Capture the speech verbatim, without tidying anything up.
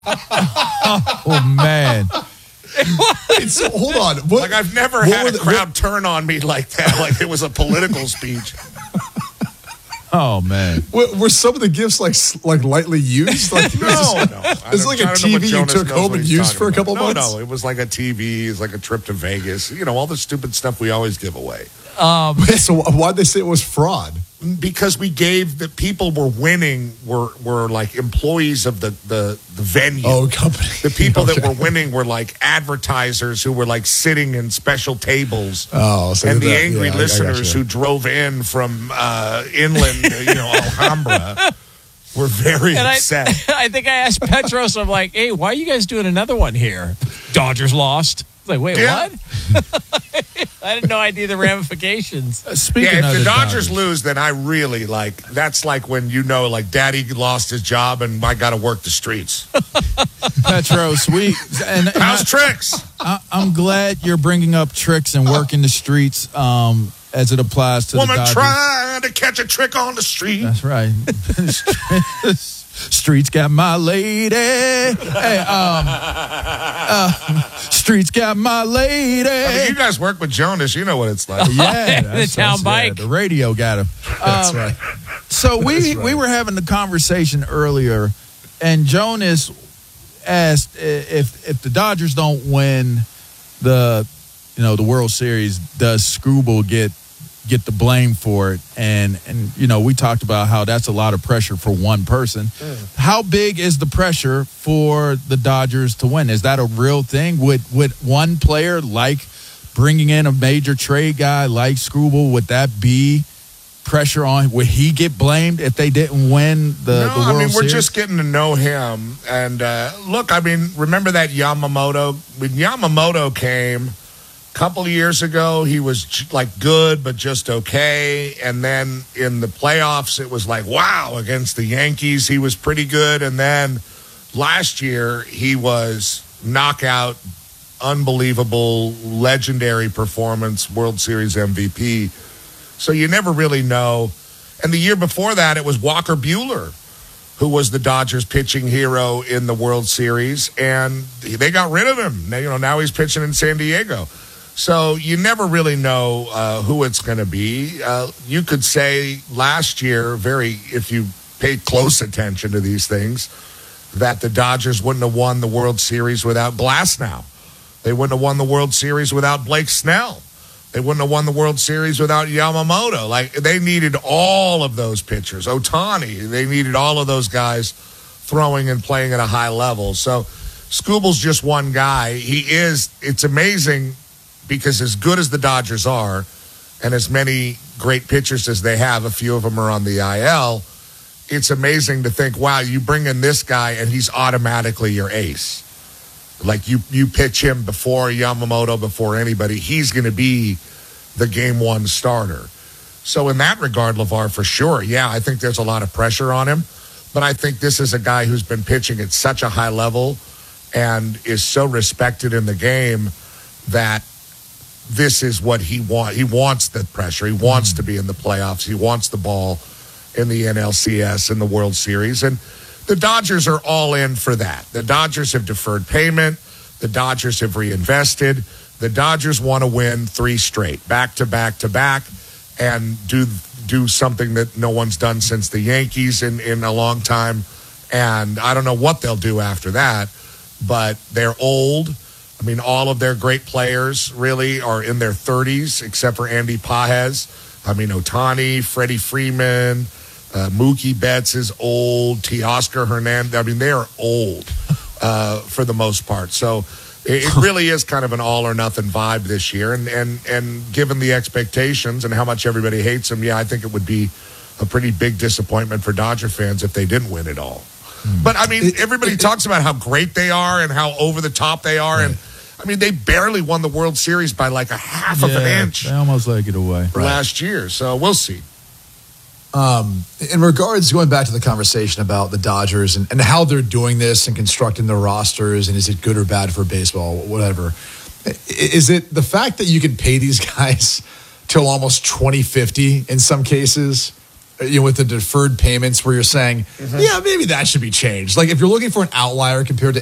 Oh, man. Wait, so, hold on. What, like, I've never had a the, crowd what? turn on me like that, like it was a political speech. Oh, man. Were, were some of the gifts like like lightly used? Like, no, no. It's like a T V you took home and used for a couple about. months? No, no. It was like a T V. It's like a trip to Vegas. You know, all the stupid stuff we always give away. Um, so why'd they say it was fraud? Because we gave the people were winning were were like employees of the the, the venue. Oh, company. The people okay. that were winning were like advertisers who were like sitting in special tables. Oh, so and the that, angry yeah, listeners who drove in from uh, inland, you know, Alhambra, were very and upset. I, I think I asked Petros, I'm like, hey, why are you guys doing another one here? Dodgers lost. I was like, wait, yeah. what? I didn't know idea the ramifications. Uh, speaking yeah, if of the, the Dodgers, Dodgers lose, then I really like. That's like when you know, like, Daddy lost his job and I got to work the streets. Petros, we and, and how's I, Tricks? I, I'm glad you're bringing up Tricks and working the streets um, as it applies to Woman the Dodgers. trying to catch a trick on the street. That's right. Streets got my lady. Hey, um, uh, Streets got my lady. I mean, you guys work with Jonas. You know what it's like. Yeah, the town yeah, bike. the radio got him. That's Um, right. So we right. we were having the conversation earlier, and Jonas asked if if the Dodgers don't win the you know the World Series, does Scooble get get the blame for it? And and you know we talked about how that's a lot of pressure for one person. Mm. How big is the pressure for the Dodgers to win? Is that a real thing? Would would one player like bringing in a major trade guy like Scooble, would that be pressure on? Would he get blamed if they didn't win the, no, the World I mean, we're Series? just getting to know him. And uh, look, I mean, remember that Yamamoto? When Yamamoto came a couple of years ago, he was like good, but just okay. And then in the playoffs, it was like, wow, against the Yankees, he was pretty good. And then last year, he was knockout, unbelievable, legendary performance, World Series M V P. So you never really know. And the year before that, it was Walker Buehler, who was the Dodgers pitching hero in the World Series, and they got rid of him. Now, you know, now he's pitching in San Diego. So you never really know uh, who it's going to be. Uh, you could say last year, very if you paid close attention to these things, that the Dodgers wouldn't have won the World Series without Glasnow. They wouldn't have won the World Series without Blake Snell. They wouldn't have won the World Series without Yamamoto. Like, they needed all of those pitchers. Ohtani, they needed all of those guys throwing and playing at a high level. So Scooble's just one guy. He is, it's amazing because as good as the Dodgers are and as many great pitchers as they have, a few of them are on the I L, it's amazing to think, wow, you bring in this guy and he's automatically your ace. Like, you, you pitch him before Yamamoto, before anybody, he's going to be the game one starter. So in that regard, LeVar, for sure, yeah, I think there's a lot of pressure on him. But I think this is a guy who's been pitching at such a high level and is so respected in the game that this is what he wants. He wants the pressure. He wants to be in the playoffs. He wants the ball in the N L C S and the World Series. And the Dodgers are all in for that. The Dodgers have deferred payment. The Dodgers have reinvested. The Dodgers want to win three straight, back to back to back, and do do something that no one's done since the Yankees in, in a long time. And I don't know what they'll do after that, but they're old. I mean, all of their great players really are in their thirties, except for Andy Pages. I mean, Ohtani, Freddie Freeman, Uh, Mookie Betts is old. Teoscar Hernandez. I mean, they are old uh, for the most part. So it, it really is kind of an all or nothing vibe this year. And, and and given the expectations and how much everybody hates them, yeah, I think it would be a pretty big disappointment for Dodger fans if they didn't win it all. Mm. But I mean, everybody talks about how great they are and how over the top they are, right. And I mean, they barely won the World Series by like a half yeah, of an inch. They almost let it away last right. year. So we'll see. Um, in regards, going back to the conversation about the Dodgers and, and how they're doing this and constructing their rosters, and is it good or bad for baseball, whatever. Is it the fact that you can pay these guys till almost twenty fifty in some cases? you know, with the deferred payments where you're saying, yeah, maybe that should be changed. Like if you're looking for an outlier compared to